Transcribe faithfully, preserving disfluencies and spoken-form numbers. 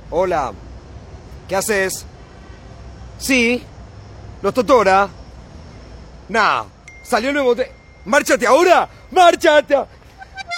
Hola. ¿Qué haces? Sí. ¿Los Totora? Nah. Salió el nuevo... Te... ¡Márchate ahora! ¡Márchate!